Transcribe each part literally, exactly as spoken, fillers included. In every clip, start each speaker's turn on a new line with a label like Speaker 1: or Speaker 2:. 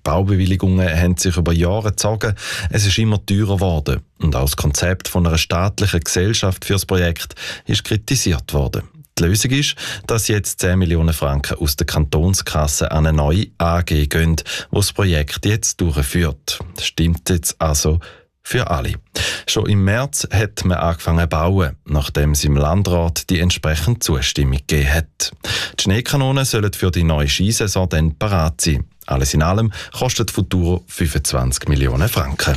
Speaker 1: Baubewilligungen haben sich über Jahre gezogen. Es ist immer teurer geworden. Und auch das Konzept von einer staatlichen Gesellschaft für das Projekt ist kritisiert worden. Die Lösung ist, dass jetzt zehn Millionen Franken aus der Kantonskasse an eine neue A G gehen, die das Projekt jetzt durchführt. Das stimmt jetzt also für alle. Schon im März hat man angefangen zu bauen, nachdem es im Landrat die entsprechende Zustimmung gegeben hat. Die Schneekanonen sollen für die neue Skisaison dann parat sein. Alles in allem kostet Futuro fünfundzwanzig Millionen Franken.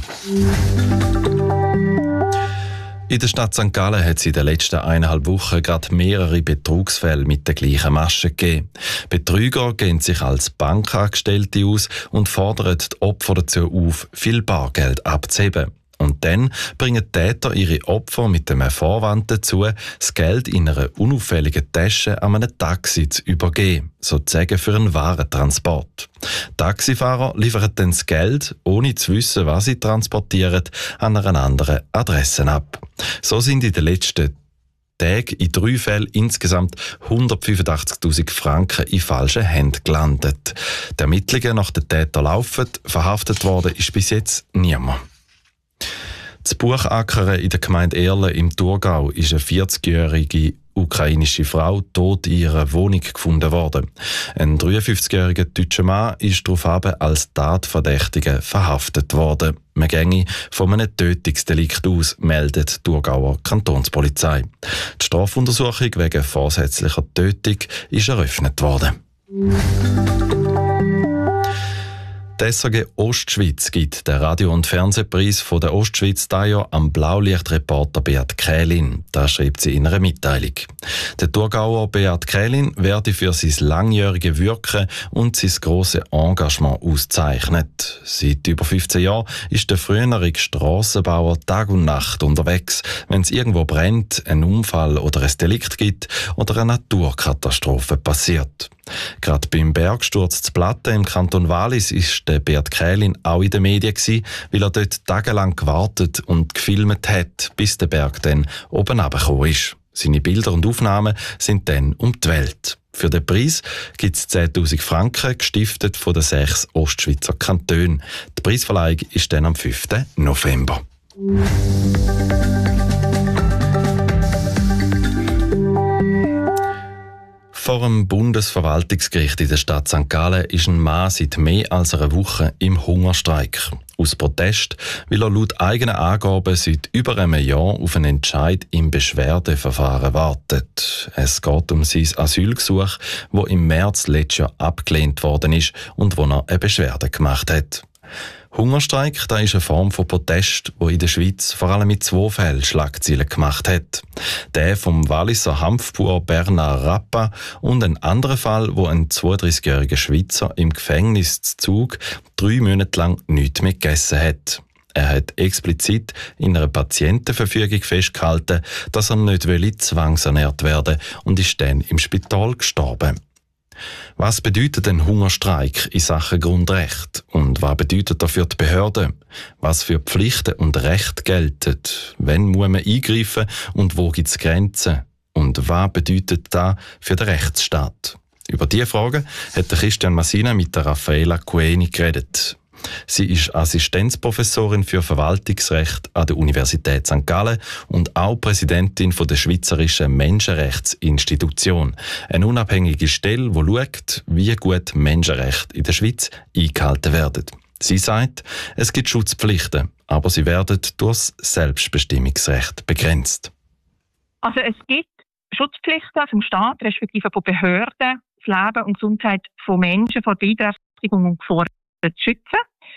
Speaker 1: In der Stadt Sankt Gallen hat es in den letzten eineinhalb Wochen gerade mehrere Betrugsfälle mit der gleichen Masche gegeben. Betrüger geben sich als Bankangestellte aus und fordern die Opfer dazu auf, viel Bargeld abzuheben. Und dann bringen die Täter ihre Opfer mit dem Vorwand dazu, das Geld in einer unauffälligen Tasche an einem Taxi zu übergeben, sozusagen für einen Warentransport. Taxifahrer liefern dann das Geld, ohne zu wissen, was sie transportieren, an einer anderen Adresse ab. So sind in den letzten Tagen in drei Fällen insgesamt hundertfünfundachtzigtausend Franken in falschen Händen gelandet. Die Ermittlungen nach den Tätern laufen, verhaftet worden ist bis jetzt niemand. Das Buchackern in der Gemeinde Erlen im Thurgau ist eine vierzigjährige ukrainische Frau tot in ihrer Wohnung gefunden worden. Ein dreiundfünfzigjähriger deutscher Mann ist daraufhin als Tatverdächtiger verhaftet worden. Man ginge von einem Tötungsdelikt aus, meldet die Thurgauer Kantonspolizei. Die Strafuntersuchung wegen vorsätzlicher Tötung ist eröffnet worden. Die S A G Ostschweiz gibt den Radio- und Fernsehpreis von der Ostschweiz dieses Jahr am Blaulichtreporter Beat Kählin. Das schreibt sie in einer Mitteilung. Der Thurgauer Beat Kählin werde für sein langjähriges Wirken und sein grosses Engagement ausgezeichnet. Seit über fünfzehn Jahren ist der frühere Strassenbauer Tag und Nacht unterwegs, wenn es irgendwo brennt, einen Unfall oder ein Delikt gibt oder eine Naturkatastrophe passiert. Gerade beim Bergsturz zu Platten im Kanton Wallis ist der Beat Kählin auch in den Medien gewesen, weil er dort tagelang gewartet und gefilmt hat, bis der Berg dann oben runtergekommen ist. Seine Bilder und Aufnahmen sind dann um die Welt. Für den Preis gibt es zehntausend Franken, gestiftet von den sechs Ostschweizer Kantonen. Die Preisverleihung ist dann am fünften November. Vor dem Bundesverwaltungsgericht in der Stadt Sankt Gallen ist ein Mann seit mehr als einer Woche im Hungerstreik. Aus Protest, weil er laut eigenen Angaben seit über einem Jahr auf einen Entscheid im Beschwerdeverfahren wartet. Es geht um sein Asylgesuch, das im März letztes Jahr abgelehnt worden ist und wo er eine Beschwerde gemacht hat. Hungerstreik, das ist eine Form von Protest, die in der Schweiz vor allem mit zwei Fällen Schlagzeilen gemacht hat. Der vom Walliser Hanfbauer Bernard Rappa und ein anderer Fall, wo ein zweiunddreißigjähriger Schweizer im Gefängnis zu Zug drei Monate lang nichts mehr gegessen hat. Er hat explizit in einer Patientenverfügung festgehalten, dass er nicht zwangsernährt werden will und ist dann im Spital gestorben. Was bedeutet ein Hungerstreik in Sachen Grundrecht? Und was bedeutet das für die Behörden? Was für Pflichten und Rechte gelten? Wann muss man eingreifen und wo gibt es Grenzen? Und was bedeutet das für den Rechtsstaat? Über diese Fragen hat Christian Massina mit der Raffaella Coeni geredet. Sie ist Assistenzprofessorin für Verwaltungsrecht an der Universität Sankt Gallen und auch Präsidentin der Schweizerischen Menschenrechtsinstitution, eine unabhängige Stelle, die schaut, wie gut Menschenrechte in der Schweiz eingehalten werden. Sie sagt, es gibt Schutzpflichten, aber sie werden durch das Selbstbestimmungsrecht begrenzt.
Speaker 2: Also es gibt Schutzpflichten vom Staat, respektive von Behörden, das Leben und Gesundheit von Menschen vor Beeinträchtigung und Gefahr zu schützen.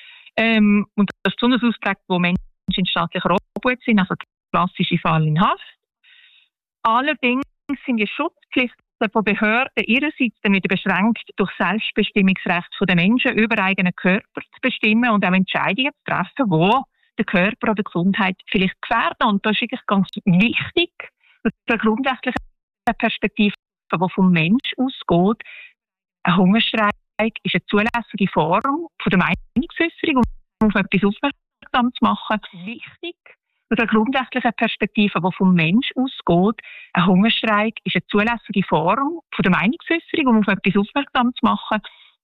Speaker 2: Ähm, und das ist besonders ausgeprägt, wo Menschen in staatlicher Obhut sind, also der klassische Fall in Haft. Allerdings sind die Schutzpflichten von Behörden ihrerseits dann wieder beschränkt durch Selbstbestimmungsrecht der Menschen über eigenen Körper zu bestimmen und auch Entscheidungen zu treffen, wo der Körper oder die Gesundheit vielleicht gefährden. Und das ist wirklich ganz wichtig, aus der grundrechtlichen Perspektive, die vom Mensch ausgeht. Ein Hungerstreik ist eine zulässige Form von der Meinungsäußerung, um auf etwas aufmerksam zu machen. Wichtig, aus einer grundrechtlichen Perspektive, die vom Mensch ausgeht. Ein Hungerstreik ist eine zulässige Form von der Meinungsäußerung, um auf etwas aufmerksam zu machen.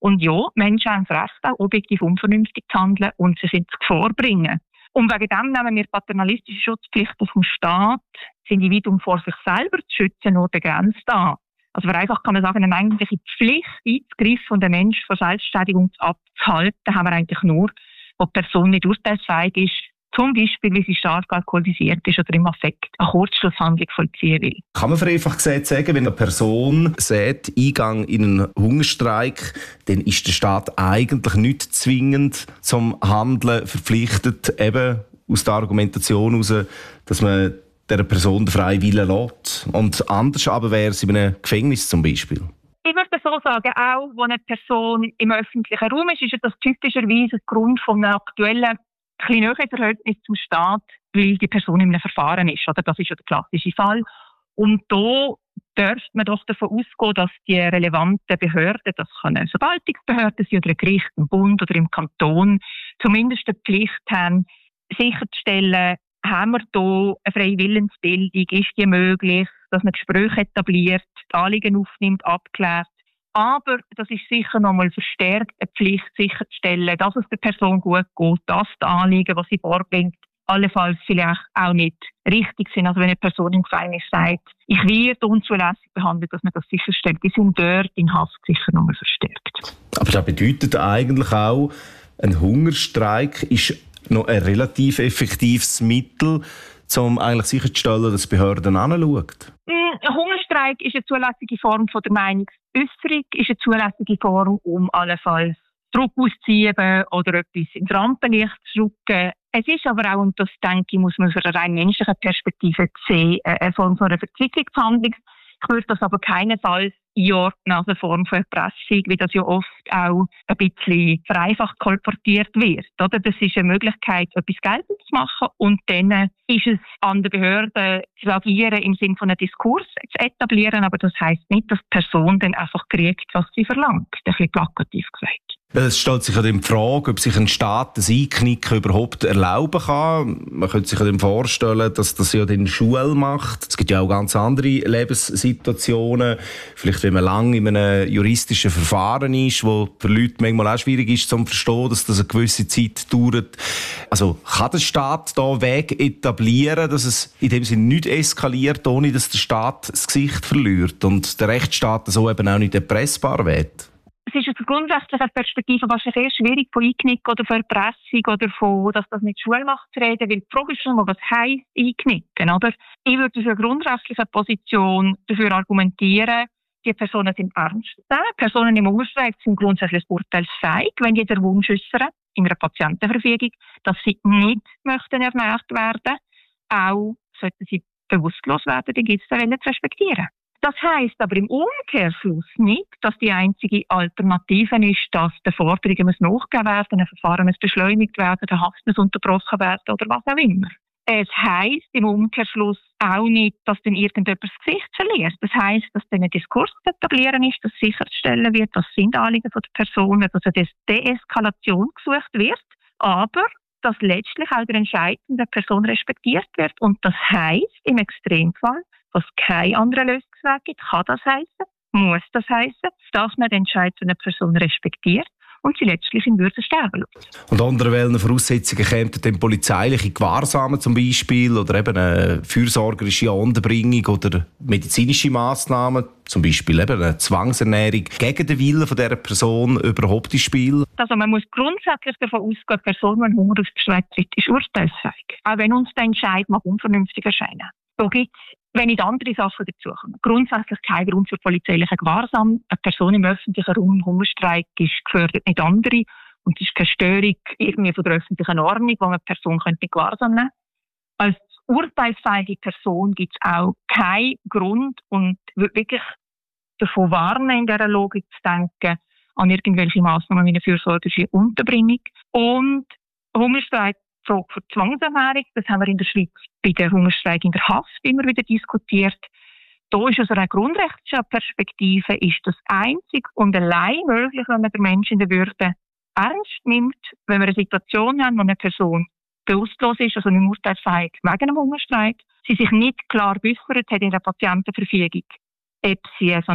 Speaker 2: Und ja, Menschen haben das Recht, auch objektiv unvernünftig zu handeln und sich ins Gefahr bringen. Und wegen dem nehmen wir paternalistische Schutzpflichten vom Staat, das Individuum vor sich selber zu schützen, nur begrenzt an. Also vereinfacht kann man sagen, eine eigentliche Pflicht einzugreifen und den Menschen vor Selbstständigung abzuhalten, haben wir eigentlich nur, wo die Person nicht urteilsfähig ist, zum Beispiel, wie sie stark alkoholisiert ist oder im Affekt eine Kurzschlusshandlung vollziehen will.
Speaker 3: Kann man vereinfacht gesagt sagen, wenn eine Person sagt, Eingang in einen Hungerstreik, dann ist der Staat eigentlich nicht zwingend zum Handeln verpflichtet, eben aus der Argumentation heraus, dass man der Person den freien Willen lässt. Und anders aber wäre es in einem Gefängnis zum Beispiel.
Speaker 2: Ich würde so sagen, auch wenn eine Person im öffentlichen Raum ist, ist das typischerweise aufgrund von einem aktuellen ein bisschen Verhältnis zum Staat, weil die Person in einem Verfahren ist. Oder? Das ist ja der klassische Fall. Und da dürfte man doch davon ausgehen, dass die relevanten Behörden, das kann eine Verwaltungsbehörde sein oder ein Gericht im Bund oder im Kanton, zumindest die Pflicht haben, sicherzustellen, haben wir hier eine freie Willensbildung, ist die möglich, dass man Gespräche etabliert, die Anliegen aufnimmt, abklärt. Aber das ist sicher noch einmal verstärkt eine Pflicht, sicherzustellen, dass es der Person gut geht, dass die Anliegen, die sie vorbringt, allenfalls vielleicht auch nicht richtig sind. Also wenn eine Person im Gefängnis sagt, ich werde unzulässig behandelt, dass man das sicherstellt. Die sind dort in Haft sicher noch einmal verstärkt.
Speaker 3: Aber das bedeutet eigentlich auch, ein Hungerstreik ist noch ein relativ effektives Mittel, um eigentlich sicherzustellen, dass die Behörden hinschauen.
Speaker 2: Ein Hungerstreik ist eine zulässige Form von der Meinungsäusserung, ist eine zulässige Form, um allenfalls Druck auszuüben oder etwas ins Rampenlicht zu rücken. Es ist aber auch, und das denke ich, muss man aus einer rein menschlichen Perspektive sehen, eine Form von einer Verzweiflungshandlung. Ich würde das aber keinesfalls einordnen als eine Form von Erpressung, wie das ja oft auch ein bisschen vereinfacht kolportiert wird. Oder? Das ist eine Möglichkeit, etwas geltend zu machen und dann ist es an den Behörden zu agieren, im Sinne von einem Diskurs zu etablieren, aber das heisst nicht, dass die Person dann einfach kriegt, was sie verlangt. Ein bisschen plakativ gesagt.
Speaker 3: Es stellt sich ja die Frage, ob sich ein Staat das Einknicken überhaupt erlauben kann. Man könnte sich ja dann vorstellen, dass das ja den Schule macht. Es gibt ja auch ganz andere Lebenssituationen. Vielleicht, wenn man lange in einem juristischen Verfahren ist, wo für Leute manchmal auch schwierig ist, zu verstehen, dass das eine gewisse Zeit dauert. Also kann der Staat da Weg etablieren, dass es in dem Sinne nicht eskaliert, ohne dass der Staat das Gesicht verliert und der Rechtsstaat so eben auch nicht erpressbar wird?
Speaker 2: Es ist aus der grundrechtlichen Perspektive wahrscheinlich eher schwierig, von Einknicken oder von Erpressung oder von, dass das nicht Schule macht, zu reden, weil die Frage ist schon mal, was heisst Einknicken, oder? Ich würde aus einer grundrechtlichen Position dafür argumentieren, die Personen sind ernst. Personen im Hungerstreik sind grundsätzlich urteilsfähig, wenn die den Wunsch äußern, in einer Patientenverfügung, dass sie nicht möchten ernährt werden. Auch sollten sie bewusstlos werden, dann gibt es da zu respektieren. Das heisst aber im Umkehrschluss nicht, dass die einzige Alternative ist, dass den Forderungen muss nachgegeben werden, ein Verfahren muss beschleunigt werden, der Haft muss unterbrochen werden oder was auch immer. Es heisst im Umkehrschluss auch nicht, dass dann irgendjemand das Gesicht verliert. Das heisst, dass dann ein Diskurs zu etablieren ist, dass sicherzustellen wird, dass sind Anliegen von der Person, dass eine Deeskalation gesucht wird, aber dass letztlich auch der Entscheid der Person respektiert wird. Und das heisst im Extremfall, dass es keinen anderen Lösungsweg gibt, kann das heißen, muss das heißen, dass man den Entscheid einer Person respektiert und sie letztlich in Würde sterben lässt.
Speaker 3: Und unter welchen Voraussetzungen kämen dann polizeiliche Gewahrsame zum Beispiel oder eben eine fürsorgerische Unterbringung oder medizinische Massnahmen, zum Beispiel eben eine Zwangsernährung gegen den Willen von dieser Person überhaupt ins Spiel?
Speaker 2: Also man muss grundsätzlich davon ausgehen, die Person, die einen Hungerstreik tritt, ist urteilsfähig. Auch wenn uns der Entscheid mag unvernünftig erscheinen. Da gibt es, wenn nicht andere Sachen dazukommen, grundsätzlich kein Grund für polizeilichen Gewahrsam. Eine Person im öffentlichen Raum, Hungerstreik, ist gefördert, nicht andere. Und es ist keine Störung irgendwie von der öffentlichen Ordnung, wo man die Person könnte Gewahrsam nehmen könnte. Als urteilsfähige Person gibt es auch keinen Grund und würde wirklich davon warnen, in dieser Logik zu denken, an irgendwelche Massnahmen wie eine fürsorgerische Unterbringung. Und Hungerstreik, Frage für Zwangsernährung, das haben wir in der Schweiz bei der Hungerstreik in der Haft immer wieder diskutiert. Da ist aus einer grundrechtlichen Perspektive ist das einzig und allein möglich, wenn man den Menschen in der Würde ernst nimmt, wenn wir eine Situation haben, wo eine Person bewusstlos ist, also nicht urteilsfähig wegen einem Hungerstreik, sie sich nicht klar geäussert hat in der Patientenverfügung, ob sie so eine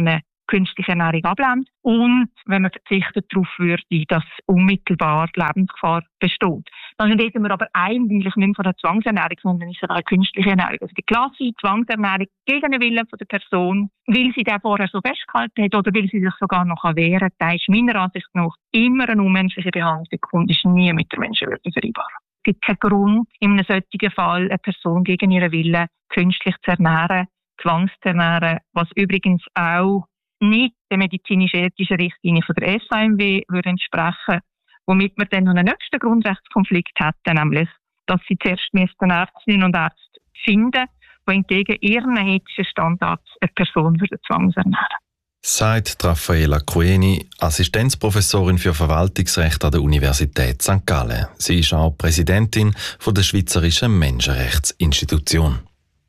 Speaker 2: künstliche Ernährung ablehnt und wenn man verzichtet darauf würde, dass unmittelbar die Lebensgefahr besteht. Dann reden wir aber eigentlich nicht von der Zwangsernährung, sondern ist eine künstliche Ernährung. Also die klassische Zwangsernährung gegen den Willen der Person, weil sie den vorher so festgehalten hat oder weil sie sich sogar noch wehren kann, ist meiner Ansicht nach immer eine unmenschliche Behandlung und ist nie mit der Menschenwürde vereinbar. Es gibt keinen Grund, in einem solchen Fall eine Person gegen ihren Willen künstlich zu ernähren, zwangszuernähren, was übrigens auch nicht der medizinisch-ethischen Richtlinie von der S A M W würde entsprechen, womit wir dann noch einen nächsten Grundrechtskonflikt hätten, nämlich, dass sie zuerst Ärztinnen und Ärzte finden, die entgegen ihren ethischen Standards eine Person würde zwangsernähren.
Speaker 1: Sagt Raffaella Queni, Assistenzprofessorin für Verwaltungsrecht an der Universität Sankt Gallen. Sie ist auch Präsidentin von der Schweizerischen Menschenrechtsinstitution.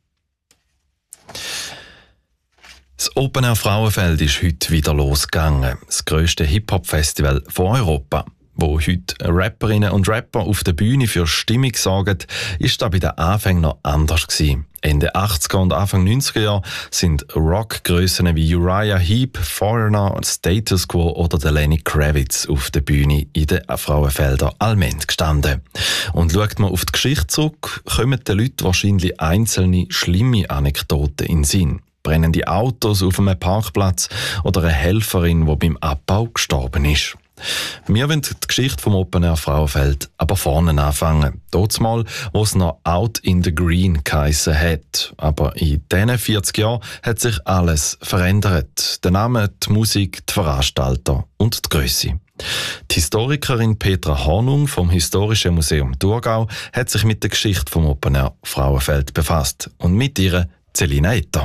Speaker 1: Das Open Air Frauenfeld ist heute wieder losgegangen. Das grösste Hip-Hop-Festival von Europa. Wo heute Rapperinnen und Rapper auf der Bühne für Stimmung sorgen, ist das bei den Anfängen noch anders gewesen. Ende achtziger und Anfang neunziger Jahre sind Rockgrössen wie Uriah Heep, Foreigner, Status Quo oder der Lenny Kravitz auf der Bühne in den Frauenfeldern allmählich gestanden. Und schaut man auf die Geschichte zurück, kommen den Leuten wahrscheinlich einzelne schlimme Anekdoten in den Sinn. Brennende Autos auf einem Parkplatz oder eine Helferin, die beim Abbau gestorben ist. Wir wollen die Geschichte vom Open Air Frauenfeld aber vorne anfangen. Dort mal, wo es noch Out in the Green geheissen hat. Aber in diesen vierzig Jahren hat sich alles verändert. Der Name, die Musik, die Veranstalter und die Grösse. Die Historikerin Petra Hornung vom Historischen Museum Thurgau hat sich mit der Geschichte vom Open Air Frauenfeld befasst. Und mit ihr Celina Etter.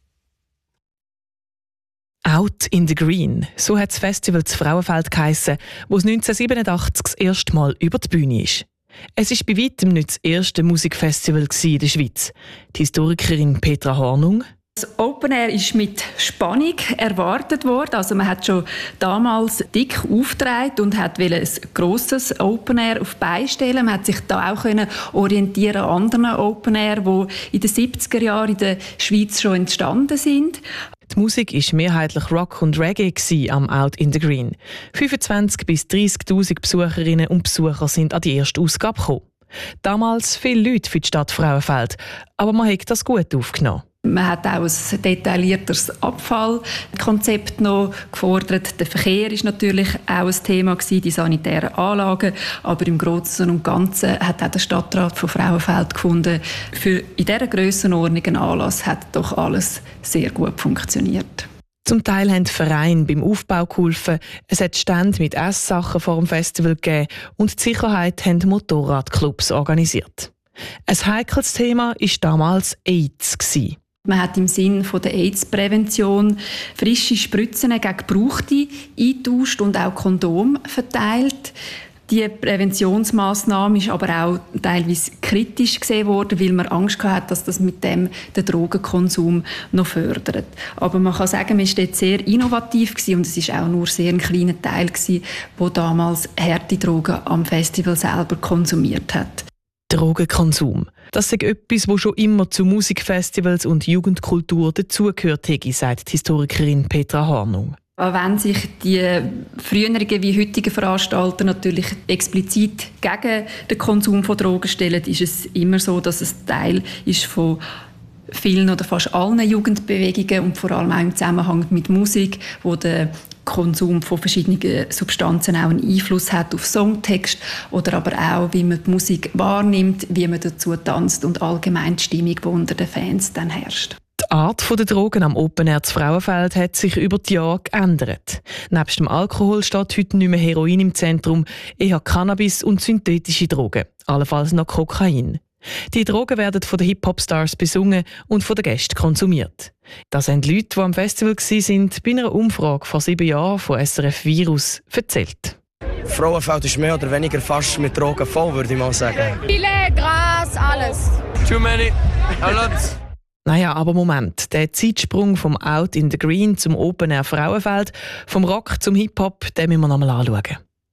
Speaker 4: Out in the Green, so hat das Festival zu Frauenfeld geheissen, wo es neunzehnhundertsiebenundachtzig das erste Mal über die Bühne ist. Es war bei weitem nicht das erste Musikfestival in der Schweiz. Die Historikerin Petra Hornung.
Speaker 5: Das Open Air ist mit Spannung erwartet worden. Also man hat schon damals dick aufgetragen und hat ein grosses Open Air auf die Beine stellen. Man hat sich da auch orientieren an anderen Open Air, die in den siebziger Jahren in der Schweiz schon entstanden sind.
Speaker 4: Die Musik war mehrheitlich Rock und Reggae am Out in the Green. fünfundzwanzigtausend bis dreißigtausend Besucherinnen und Besucher sind an die erste Ausgabe gekommen. Damals viele Leute für die Stadt Frauenfeld, aber man hat das gut aufgenommen.
Speaker 5: Man hat auch ein detaillierteres Abfallkonzept noch gefordert. Der Verkehr ist natürlich auch ein Thema gewesen, die sanitären Anlagen. Aber im Großen und Ganzen hat auch der Stadtrat von Frauenfeld gefunden, für in dieser Grössenordnung einen Anlass hat doch alles sehr gut funktioniert.
Speaker 4: Zum Teil haben die Vereine beim Aufbau geholfen, es hat Stände mit Esssachen vor dem Festival gegeben und die Sicherheit haben Motorradclubs organisiert. Ein heikles Thema war damals AIDS.
Speaker 5: Man hat im Sinn von der AIDS-Prävention frische Spritzen gegen gebrauchte eingetauscht und auch Kondom verteilt. Die Präventionsmaßnahme ist aber auch teilweise kritisch gesehen worden, weil man Angst hatte, dass das mit dem den Drogenkonsum noch fördert. Aber man kann sagen, man war dort sehr innovativ gewesen und es war auch nur sehr ein kleiner Teil gewesen, der damals harte Drogen am Festival selber konsumiert hat.
Speaker 4: Drogenkonsum. Das ist etwas, das schon immer zu Musikfestivals und Jugendkultur dazugehört hätte, sagt die Historikerin Petra Hornung.
Speaker 5: Auch wenn sich die früheren wie heutigen Veranstalter natürlich explizit gegen den Konsum von Drogen stellen, ist es immer so, dass es Teil ist von vielen oder fast allen Jugendbewegungen und vor allem auch im Zusammenhang mit Musik, wo der Konsum von verschiedenen Substanzen auch einen Einfluss hat auf Songtext oder aber auch, wie man die Musik wahrnimmt, wie man dazu tanzt und allgemein die Stimmung, die unter den Fans dann herrscht.
Speaker 4: Die Art der Drogen am Open Air zu Frauenfeld hat sich über die Jahre geändert. Nebst dem Alkohol steht heute nicht mehr Heroin im Zentrum, eher Cannabis und synthetische Drogen, allenfalls noch Kokain. Die Drogen werden von den Hip-Hop-Stars besungen und von den Gästen konsumiert. Das haben die Leute, die am Festival waren, bei einer Umfrage vor sieben Jahren von S R F Virus erzählt.
Speaker 6: Frauenfeld ist mehr oder weniger fast mit Drogen voll, würde ich mal sagen.
Speaker 7: Viele, Gras, alles.
Speaker 6: Too many, a lot.
Speaker 4: Naja, aber Moment, der Zeitsprung vom Out in the Green zum Open Air Frauenfeld, vom Rock zum Hip-Hop, den müssen wir noch mal anschauen.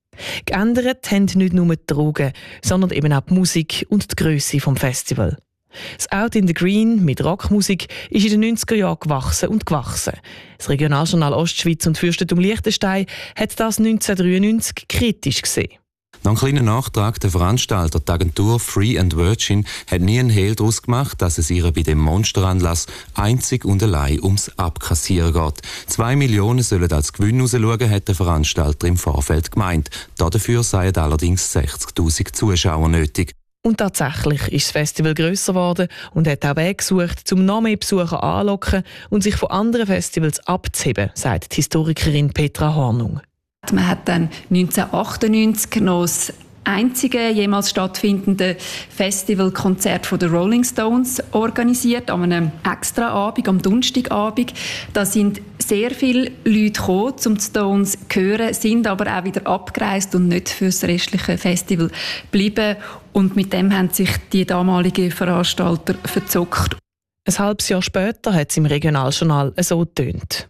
Speaker 4: Geändert haben nicht nur die Drogen, sondern eben auch die Musik und die Grösse vom Festival. Das Out in the Green mit Rockmusik ist in den neunziger Jahren gewachsen und gewachsen. Das Regionaljournal Ostschweiz und Fürstentum Liechtenstein hat das neunzehnhundertdreiundneunzig kritisch gesehen.
Speaker 8: Nach einem kleinen Nachtrag der Veranstalter, die Agentur Free and Virgin, hat nie einen Hehl daraus gemacht, dass es ihr bei dem Monsteranlass einzig und allein ums Abkassieren geht. Zwei Millionen sollen als Gewinn rausschauen, hat der Veranstalter im Vorfeld gemeint. Dafür seien allerdings sechzigtausend Zuschauer nötig.
Speaker 4: Und tatsächlich ist das Festival grösser geworden und hat auch Wege gesucht, um noch mehr Besucher anzulocken und sich von anderen Festivals abzuheben, sagt die Historikerin Petra Hornung.
Speaker 5: Man hat dann neunzehnhundertachtundneunzig noch das einzige jemals stattfindende Festivalkonzert von den Rolling Stones organisiert, an einem Extraabend, am Donnerstagabend. Da sind sehr viele Leute gekommen, um die Stones zu hören, sind aber auch wieder abgereist und nicht für das restliche Festival geblieben. Und mit dem haben sich die damaligen Veranstalter verzockt.
Speaker 4: Ein halbes Jahr später hat es im Regionaljournal so getönt.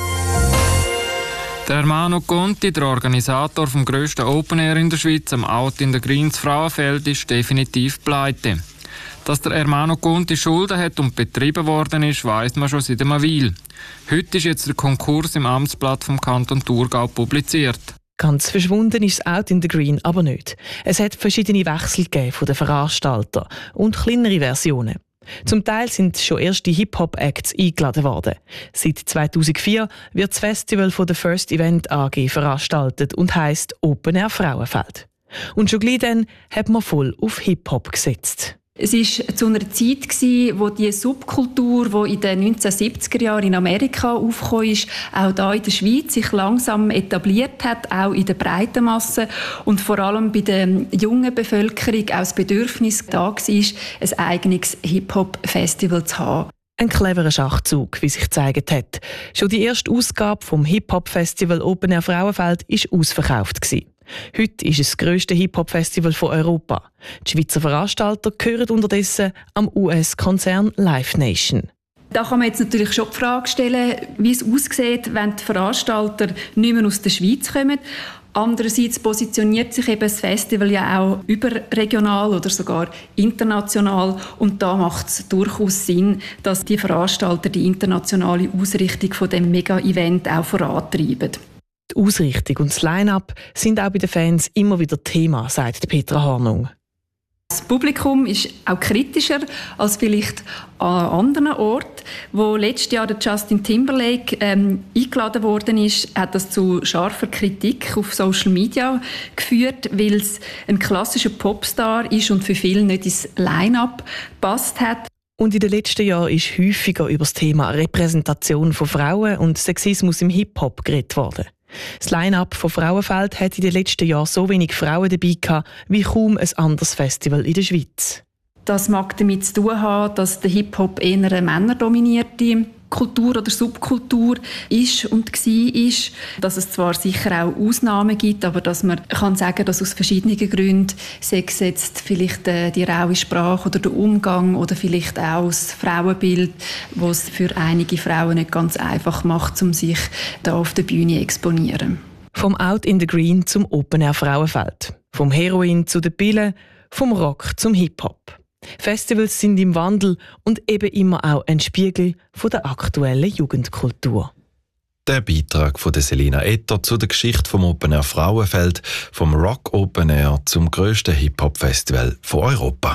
Speaker 9: Der Ermanno Conti, der Organisator vom grössten Open Air in der Schweiz, am Out in the Greens Frauenfeld, ist definitiv pleite. Dass der Ermanno Conti Schulden hat und betrieben worden ist, weiss man schon seit einer Weile. Heute ist jetzt der Konkurs im Amtsblatt vom Kanton Thurgau publiziert.
Speaker 4: Ganz verschwunden ist das Out in the Green aber nicht. Es hat verschiedene Wechsel gegeben von den Veranstaltern und kleinere Versionen. Zum Teil sind schon erste Hip-Hop-Acts eingeladen worden. Seit zweitausendvier wird das Festival von der First Event A G veranstaltet und heisst Open Air Frauenfeld. Und schon gleich dann hat man voll auf Hip-Hop gesetzt.
Speaker 5: Es war zu einer Zeit, wo die Subkultur, die in den neunzehnhundertsiebziger Jahren in Amerika aufgekommen ist, auch hier in der Schweiz sich langsam etabliert hat, auch in der breiten Masse und vor allem bei der jungen Bevölkerung auch das Bedürfnis da war, ein eigenes Hip-Hop-Festival zu haben.
Speaker 4: Ein cleverer Schachzug, wie sich gezeigt hat. Schon die erste Ausgabe vom Hip-Hop-Festival Open Air Frauenfeld war ausverkauft. Heute ist es das grösste Hip-Hop-Festival von Europa. Die Schweizer Veranstalter gehören unterdessen am U S-Konzern Live Nation.
Speaker 5: Da kann man jetzt natürlich schon die Frage stellen, wie es aussieht, wenn die Veranstalter nicht mehr aus der Schweiz kommen. Andererseits positioniert sich eben das Festival ja auch überregional oder sogar international. Und da macht es durchaus Sinn, dass die Veranstalter die internationale Ausrichtung von dem Mega-Event auch vorantreiben.
Speaker 4: Die Ausrichtung und das Line-Up sind auch bei den Fans immer wieder Thema, sagt Petra Hornung.
Speaker 5: Das Publikum ist auch kritischer als vielleicht an anderen Orten. Wo letztes Jahr der Justin Timberlake ähm, eingeladen worden ist, hat das zu scharfer Kritik auf Social Media geführt, weil es ein klassischer Popstar ist und für viele nicht ins Line-Up gepasst hat.
Speaker 4: Und in den letzten Jahren ist häufiger über das Thema Repräsentation von Frauen und Sexismus im Hip-Hop geredet worden. Das Line-Up von Frauenfeld hat in den letzten Jahren so wenig Frauen dabei gehabt, wie kaum ein anderes Festival in der Schweiz.
Speaker 5: Das mag damit zu tun haben, dass der Hip-Hop eher eine männerdominierte Kultur oder Subkultur ist und war. Dass es zwar sicher auch Ausnahmen gibt, aber dass man kann sagen, dass aus verschiedenen Gründen, sei es jetzt vielleicht die raue Sprache oder der Umgang oder vielleicht auch das Frauenbild, was es für einige Frauen nicht ganz einfach macht, um sich da auf der Bühne zu exponieren.
Speaker 4: Vom Out in the Green zum Open Air Frauenfeld. Vom Heroin zu den Pillen, vom Rock zum Hip-Hop. Festivals sind im Wandel und eben immer auch ein Spiegel von der aktuellen Jugendkultur.
Speaker 1: Der Beitrag von Selina Etter zu der Geschichte vom Open Air Frauenfeld, vom Rock Open Air zum grössten Hip-Hop-Festival von Europa.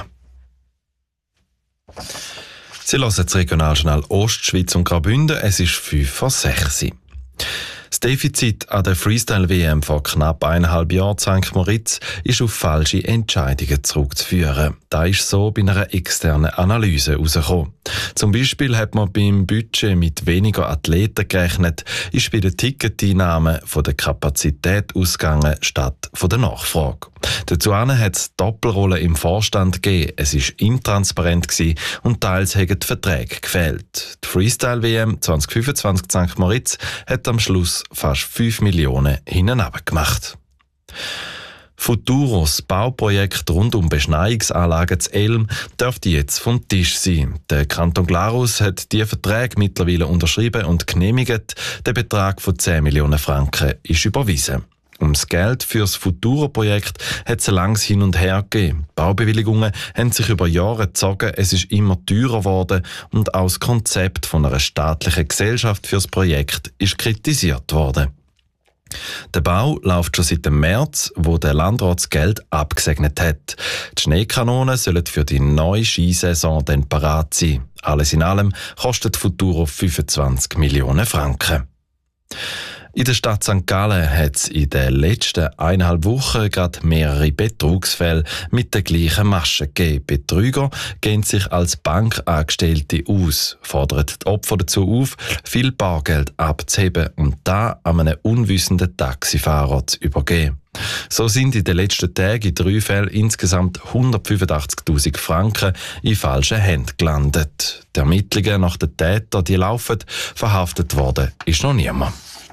Speaker 1: Sie hören das Regionaljournal Ostschweiz und Graubünden. Es ist fünf vor sechs. Das Defizit an der Freestyle-W M vor knapp eineinhalb Jahren Sankt Moritz ist auf falsche Entscheidungen zurückzuführen. Das ist so bei einer externen Analyse herausgekommen. Zum Beispiel hat man beim Budget mit weniger Athleten gerechnet, ist bei den Ticketeinnahmen von der Kapazität ausgegangen statt von der Nachfrage. Dazu hat es Doppelrollen im Vorstand gegeben, es war intransparent und teils haben die Verträge gefehlt. Die Freestyle-W M zwanzig fünfundzwanzig Sankt Moritz hat am Schluss fast fünf Millionen hinab gemacht. Futuros Bauprojekt rund um Beschneiungsanlagen zu Elm dürfte jetzt vom Tisch sein. Der Kanton Glarus hat die Verträge mittlerweile unterschrieben und genehmigt. Der Betrag von zehn Millionen Franken ist überwiesen. Ums Geld für das Futuro-Projekt hat es ein langes Hin und Her gegeben. Baubewilligungen haben sich über Jahre gezogen, es ist immer teurer geworden und auch das Konzept von einer staatlichen Gesellschaft für das Projekt ist kritisiert worden. Der Bau läuft schon seit dem März, wo der Landrat das Geld abgesegnet hat. Die Schneekanonen sollen für die neue Skisaison dann parat sein. Alles in allem kostet Futuro fünfundzwanzig Millionen Franken. In der Stadt Sankt Gallen hat es in den letzten eineinhalb Wochen gerade mehrere Betrugsfälle mit der gleichen Masche gegeben. Betrüger gehen sich als Bankangestellte aus, fordern die Opfer dazu auf, viel Bargeld abzuheben und da an einen unwissenden Taxifahrer zu übergeben. So sind in den letzten Tagen in drei Fällen insgesamt hundertfünfundachtzigtausend Franken in falschen Händen gelandet. Die Ermittlungen nach den Tätern, die laufen, verhaftet worden ist noch niemand.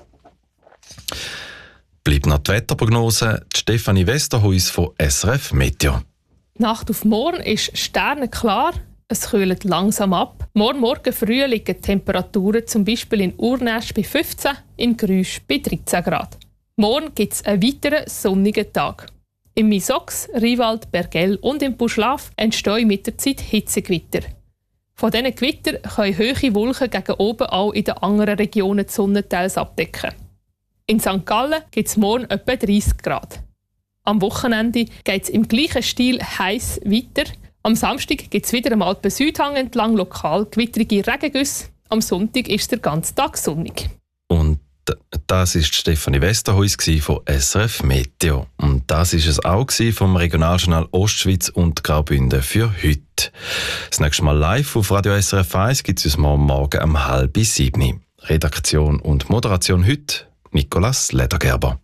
Speaker 1: Bleibt noch die Wetterprognose. Die Stefanie Westerhuis von S R F Meteo.
Speaker 10: Nacht auf morgen ist sternenklar. Es kühlt langsam ab. Morgen Morgen früh liegen die Temperaturen zum Beispiel in Urnäsch bei fünfzehn, in Grüsch bei dreizehn Grad. Morgen gibt es einen weiteren sonnigen Tag. Im Misox, Riwald, Bergell und im Buschlaf entstehen mit der Zeit Hitzegewitter. Von diesen Gewittern können hohe Wolken gegen oben auch in den anderen Regionen die Sonne teils abdecken. In Sankt Gallen gibt es morgen etwa dreißig Grad. Am Wochenende geht es im gleichen Stil heiß weiter. Am Samstag gibt es wieder am Alpen Südhang entlang lokal gewittrige Regengüsse. Am Sonntag ist der ganze Tag sonnig.
Speaker 1: Und das ist Stefanie Westerhuis von S R F Meteo. Und das ist es auch vom Regionaljournal Ostschweiz und Graubünden für heute. Das nächste Mal live auf Radio S R F eins gibt es uns morgen, morgen um halb sieben. Redaktion und Moderation heute Nicolas Ledergerber.